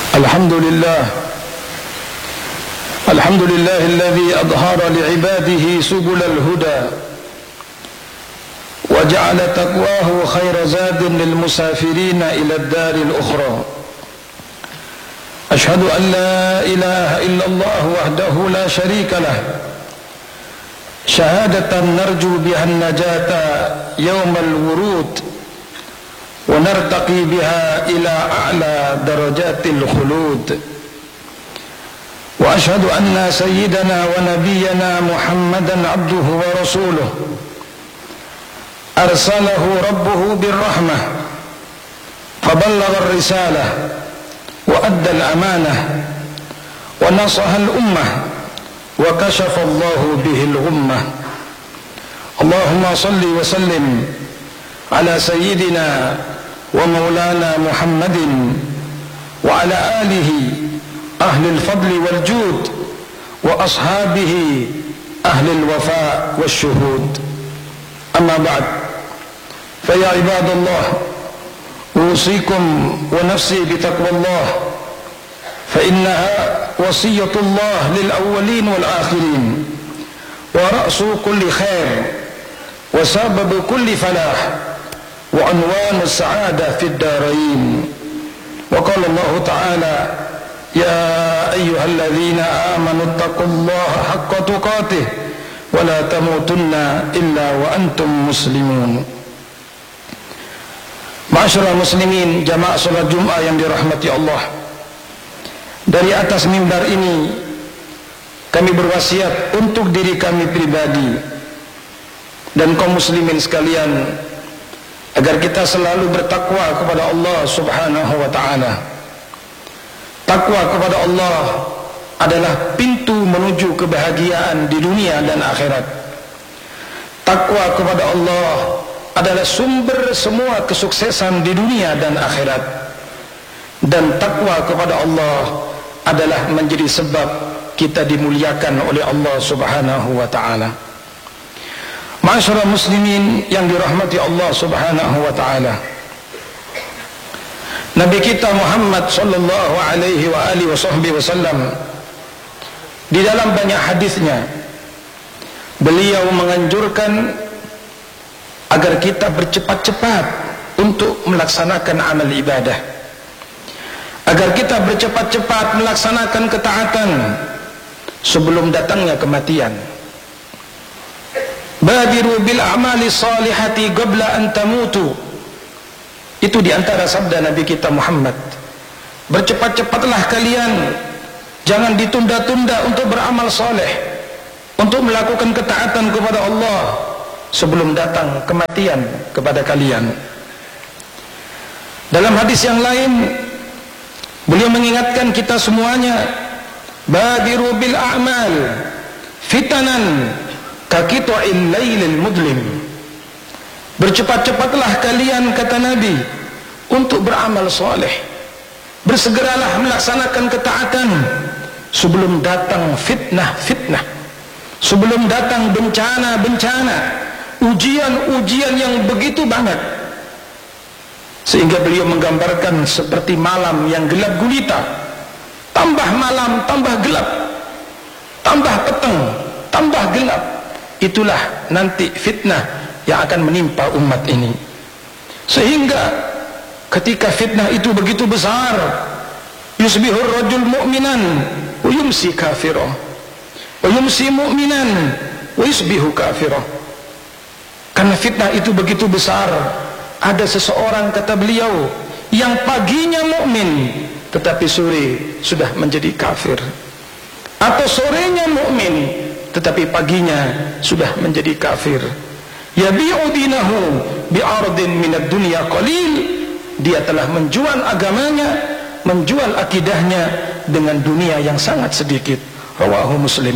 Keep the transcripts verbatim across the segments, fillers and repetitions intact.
الحمد لله الحمد لله الذي أظهر لعباده سبل الهدى وجعل تقواه خير زاد للمسافرين إلى الدار الأخرى. أشهد أن لا إله إلا الله وحده لا شريك له شهادة نرجو بها النجاة يوم الورود ونرتقي بها إلى أعلى درجات الخلود. وأشهد أن سيدنا ونبينا محمدا عبده ورسوله أرسله ربه بالرحمة فبلغ الرسالة وأدى الأمانة ونصح الأمة وكشف الله به الغمة. اللهم صل وسلم على سيدنا ومولانا محمد وعلى آله أهل الفضل والجود وأصحابه أهل الوفاء والشهود. أما بعد فيا عباد الله أوصيكم ونفسي بتقوى الله فإنها وصية الله للأولين والآخرين ورأس كل خير وسبب كل فلاح وعنوان السعادة في الدارين. وقال الله تعالى يا أيها الذين آمنوا اتقوا الله حق تقاته ولا تموتن إلا وأنتم مسلمون. Ma'asyiral muslimin, jamaah salat Jumat yang dirahmati Allah. Dari atas mimbar ini kami berwasiat untuk diri kami pribadi dan kaum muslimin sekalian agar kita selalu bertakwa kepada Allah Subhanahu wa taala. Takwa kepada Allah adalah pintu menuju kebahagiaan di dunia dan akhirat. Takwa kepada Allah adalah sumber semua kesuksesan di dunia dan akhirat. Dan takwa kepada Allah adalah menjadi sebab kita dimuliakan oleh Allah Subhanahu wa taala. Ma'asyiral muslimin yang dirahmati Allah Subhanahu wa taala. Nabi kita Muhammad sallallahu alaihi wa alihi wasallam di dalam banyak hadisnya beliau menganjurkan agar kita bercepat-cepat untuk melaksanakan amal ibadah, agar kita bercepat-cepat melaksanakan ketaatan sebelum datangnya kematian. Badiru bil a'mali salihati qabla an tamutu. Itu diantara sabda Nabi kita Muhammad. Bercepat-cepatlah kalian, jangan ditunda-tunda untuk beramal saleh, untuk melakukan ketaatan kepada Allah sebelum datang kematian kepada kalian. Dalam hadis yang lain beliau mengingatkan kita semuanya, badiru bil a'mal fitanan kakitu'il lailil mudlim. Bercepat-cepatlah kalian, kata Nabi, untuk beramal soleh. Bersegeralah melaksanakan ketaatan sebelum datang fitnah-fitnah, sebelum datang bencana-bencana, ujian-ujian yang begitu banget. Sehingga beliau menggambarkan seperti malam yang gelap gulita, tambah malam tambah gelap, tambah petang tambah gelap. Itulah nanti fitnah yang akan menimpa umat ini. Sehingga ketika fitnah itu begitu besar, yusbihur rajul mu'minan wa yumsi kafirah, wa yumsi mu'minan wa yusbihu kafirah. Karena fitnah itu begitu besar, ada seseorang, kata beliau, yang paginya mukmin tetapi sore sudah menjadi kafir, atau sorenya mukmin tetapi paginya sudah menjadi kafir. Yabi'u dinahu bi'ardin minad dunya qalil. Dia telah menjual agamanya, menjual akidahnya dengan dunia yang sangat sedikit. Rawahu Muslim.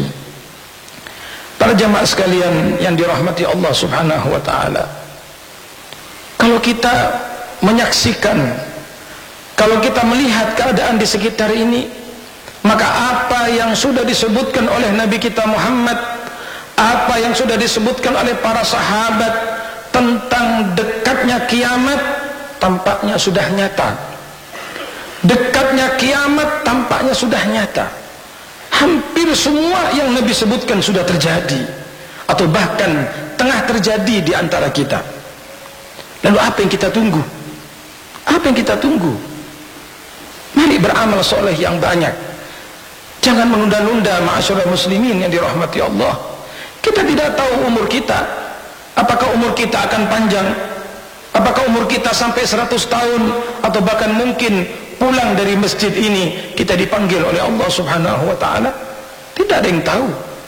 Para jamaah sekalian yang dirahmati Allah Subhanahu wa taala, kalau kita menyaksikan, kalau kita melihat keadaan di sekitar ini, maka apa yang sudah disebutkan oleh Nabi kita Muhammad, apa yang sudah disebutkan oleh para sahabat tentang dekatnya kiamat, tampaknya sudah nyata. Dekatnya kiamat tampaknya sudah nyata. Hampir semua yang Nabi sebutkan sudah terjadi, atau bahkan tengah terjadi di antara kita. Lalu apa yang kita tunggu? Apa yang kita tunggu? Mari beramal soleh yang banyak. Jangan menunda-nunda, ma'asyiral muslimin yang dirahmati Allah. Kita tidak tahu umur kita. Apakah umur kita akan panjang? Apakah umur kita sampai seratus tahun? Atau bahkan mungkin pulang dari masjid ini kita dipanggil oleh Allah subhanahu wa ta'ala? Tidak ada yang tahu.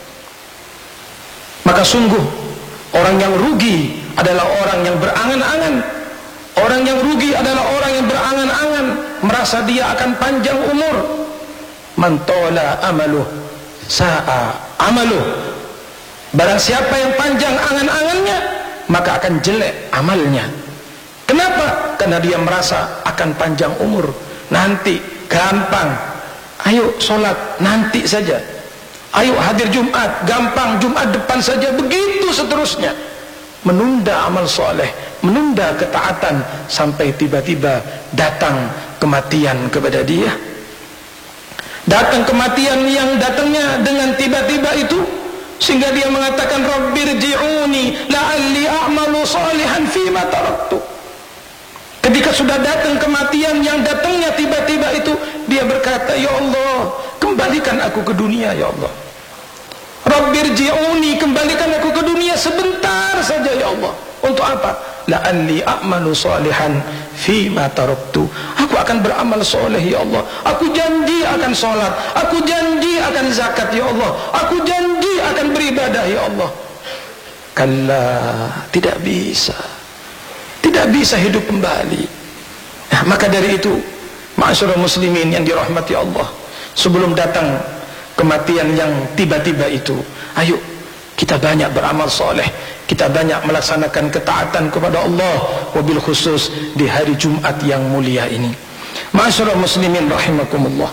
Maka sungguh orang yang rugi adalah orang yang berangan-angan. Orang yang rugi adalah orang yang berangan-angan, merasa dia akan panjang umur. Man tola amaluh sa'a amaluh. Barang siapa yang panjang angan-angannya, maka akan jelek amalnya. Kenapa? Karena dia merasa akan panjang umur. Nanti gampang, ayo sholat nanti saja, ayo hadir Jumat gampang, Jumat depan saja, begitu seterusnya. Menunda amal soleh, menunda ketaatan, sampai tiba-tiba datang kematian kepada dia. Datang kematian yang datangnya dengan tiba-tiba itu, sehingga dia mengatakan Rabbirji'uni la'alli a'malu salihan fima taraktu. Ketika sudah datang kematian yang datangnya tiba-tiba itu, dia berkata, ya Allah, kembalikan aku ke dunia, ya Allah. Rabbirji'uni, kembalikan aku ke dunia sebentar saja, ya Allah. Untuk apa? La'alli a'malu salihan fima taraktu. Aku akan beramal soleh, ya Allah. Aku janji akan sholat, aku janji akan zakat, ya Allah. Aku janji akan beribadah, ya Allah. Kalla, tidak bisa. Tidak bisa hidup kembali. Nah, maka dari itu, ma'asyiral muslimin yang dirahmati Allah, sebelum datang kematian yang tiba-tiba itu, ayo kita banyak beramal soleh, kita banyak melaksanakan ketaatan kepada Allah, wabil khusus di hari Jumat yang mulia ini. Ma'asyiral muslimin rahimakumullah.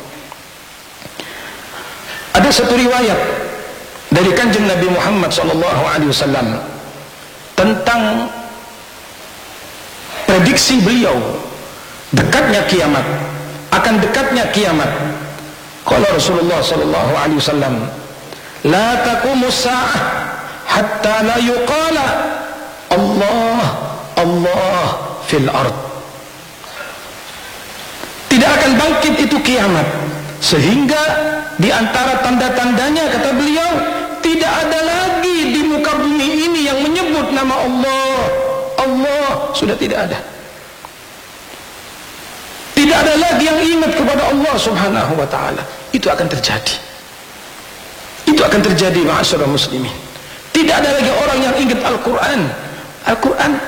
Ada satu riwayat dari kanjeng Nabi Muhammad sallallahu alaihi wasallam tentang prediksi beliau dekatnya kiamat, akan dekatnya kiamat. Qala Rasulullah sallallahu alaihi wasallam, la taqumus sa'ah hatta la yuqala Allah Allah fil ard. Tidak akan bangkit itu kiamat sehingga di antara tanda-tandanya, kata beliau, tidak ada lagi di muka bumi ini yang menyebut nama Allah. Allah sudah tidak ada. Tidak ada lagi yang ingat kepada Allah subhanahu wa ta'ala. Itu akan terjadi. Itu akan terjadi, ma'asyiral muslimin. Tidak ada lagi orang yang ingat Al-Quran. Al-Quran